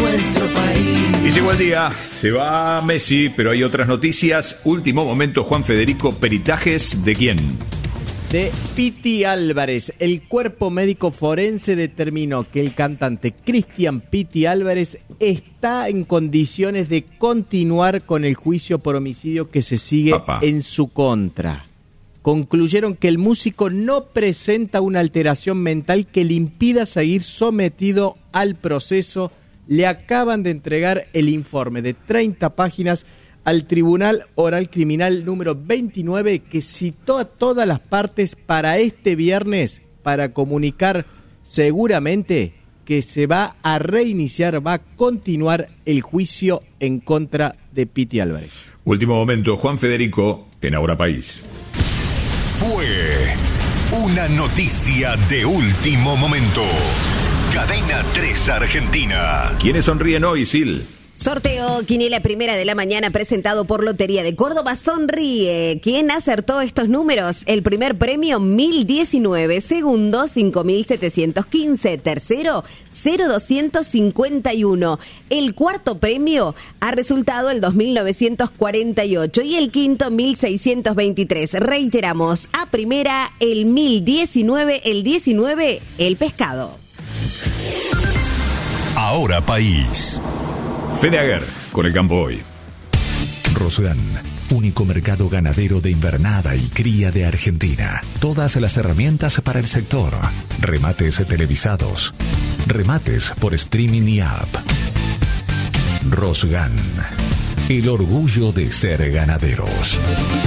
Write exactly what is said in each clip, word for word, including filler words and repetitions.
nuestro país. Y llegó el día, se va Messi, pero hay otras noticias. Último momento, Juan Federico, peritajes ¿de quién? De Piti Álvarez. El cuerpo médico forense determinó que el cantante Cristian Piti Álvarez está en condiciones de continuar con el juicio por homicidio que se sigue Papá. en su contra. Concluyeron que el músico no presenta una alteración mental que le impida seguir sometido al proceso. Le acaban de entregar el informe de treinta páginas al Tribunal Oral Criminal número veintinueve, que citó a todas las partes para este viernes para comunicar seguramente que se va a reiniciar, va a continuar el juicio en contra de Piti Álvarez. Último momento, Juan Federico, en Ahora País. Fue una noticia de último momento. Cadena tres Argentina. ¿Quiénes sonríen hoy, Sil? Sorteo Quiniela Primera de la Mañana presentado por Lotería de Córdoba sonríe. ¿Quién acertó estos números? El primer premio, mil diecinueve. Segundo, cinco mil setecientos quince. Tercero, cero doscientos cincuenta y uno. El cuarto premio ha resultado el dos mil novecientos cuarenta y ocho. Y el quinto, mil seiscientos veintitrés. Reiteramos, a primera, el mil diecinueve. El diecinueve, el pescado. Ahora País. Fede Aguer, con el campo hoy. Rosgan, único mercado ganadero de invernada y cría de Argentina. Todas las herramientas para el sector. Remates televisados. Remates por streaming y app. Rosgan, el orgullo de ser ganaderos.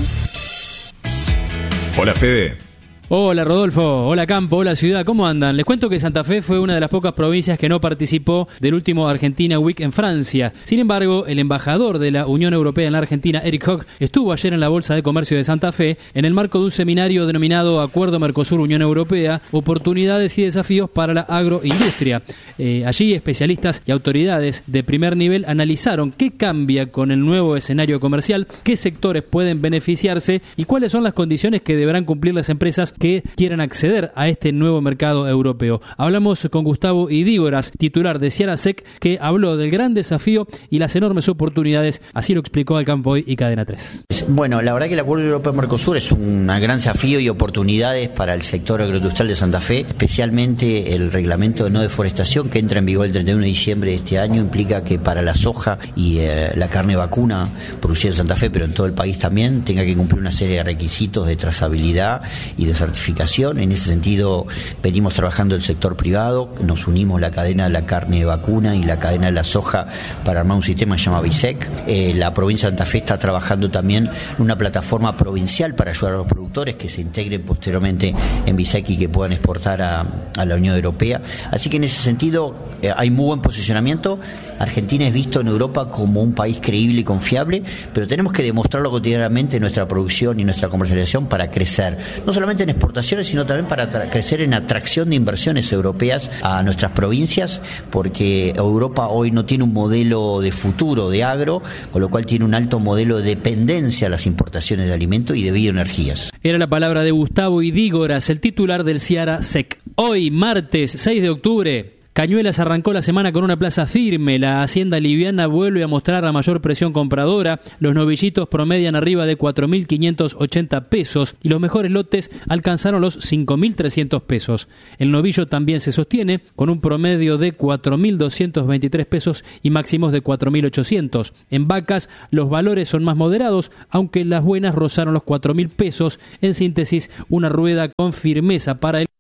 Hola, Fede. Hola Rodolfo, hola Campo, hola Ciudad, ¿cómo andan? Les cuento que Santa Fe fue una de las pocas provincias que no participó del último Argentina Week en Francia. Sin embargo, el embajador de la Unión Europea en la Argentina, Eric Hock, estuvo ayer en la Bolsa de Comercio de Santa Fe en el marco de un seminario denominado Acuerdo Mercosur-Unión Europea, oportunidades y desafíos para la agroindustria. Eh, allí especialistas y autoridades de primer nivel analizaron qué cambia con el nuevo escenario comercial, qué sectores pueden beneficiarse y cuáles son las condiciones que deberán cumplir las empresas que quieran acceder a este nuevo mercado europeo. Hablamos con Gustavo Idígoras, titular de Ciara Sec, que habló del gran desafío y las enormes oportunidades. Así lo explicó al Campo Hoy y Cadena tres. Bueno, la verdad que el Acuerdo Europeo-Mercosur es un gran desafío y oportunidades para el sector agroindustrial de Santa Fe, especialmente el reglamento de no deforestación que entra en vigor el treinta y uno de diciembre de este año. Implica que para la soja y eh, la carne vacuna producida en Santa Fe, pero en todo el país también, tenga que cumplir una serie de requisitos de trazabilidad y de certificación. En ese sentido venimos trabajando el sector privado, nos unimos la cadena de la carne vacuna y la cadena de la soja para armar un sistema que se llama BISEC. Eh, la provincia de Santa Fe está trabajando también en una plataforma provincial para ayudar a los productores que se integren posteriormente en BISEC y que puedan exportar a, a la Unión Europea. Así que en ese sentido eh, hay muy buen posicionamiento. Argentina es visto en Europa como un país creíble y confiable, pero tenemos que demostrarlo cotidianamente en nuestra producción y nuestra comercialización para crecer, no solamente en exportaciones, sino también para tra- crecer en atracción de inversiones europeas a nuestras provincias, porque Europa hoy no tiene un modelo de futuro de agro, con lo cual tiene un alto modelo de dependencia a las importaciones de alimentos y de bioenergías. Era la palabra de Gustavo Idígoras, el titular del Ciara Sec. Hoy, martes seis de octubre, Cañuelas arrancó la semana con una plaza firme. La hacienda liviana vuelve a mostrar la mayor presión compradora. Los novillitos promedian arriba de cuatro mil quinientos ochenta pesos y los mejores lotes alcanzaron los cinco mil trescientos pesos. El novillo también se sostiene con un promedio de cuatro mil doscientos veintitrés pesos y máximos de cuatro mil ochocientos. En vacas los valores son más moderados, aunque las buenas rozaron los cuatro mil pesos. En síntesis, una rueda con firmeza para el...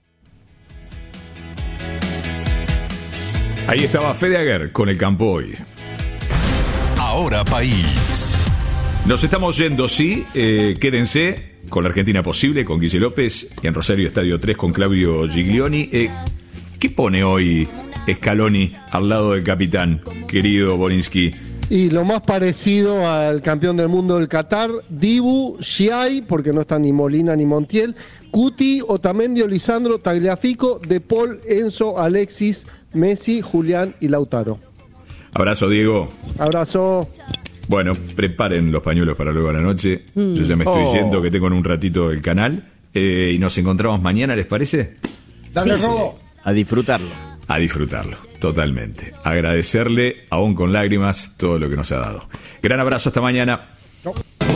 Ahí estaba Fede Aguer con el Campo Hoy. Ahora País. Nos estamos yendo, sí, eh, quédense con la Argentina Posible, con Guille López, en Rosario Estadio tres con Claudio Giglioni. Eh, ¿Qué pone hoy Scaloni al lado del capitán, querido Borinsky? Y lo más parecido al campeón del mundo del Qatar, Dibu, Schiai, porque no están ni Molina ni Montiel, Cuti, Otamendi, Lisandro, Tagliafico, De Paul, Enzo, Alexis, Messi, Julián y Lautaro. Abrazo, Diego. Abrazo. Bueno, preparen los pañuelos para luego a la noche. Mm. Yo ya me estoy oh. yendo, que tengo en un ratito el canal. Eh, y nos encontramos mañana, ¿les parece? Dale, sí, Robo. A disfrutarlo. A disfrutarlo. Totalmente. Agradecerle, aún con lágrimas, todo lo que nos ha dado. Gran abrazo, hasta mañana.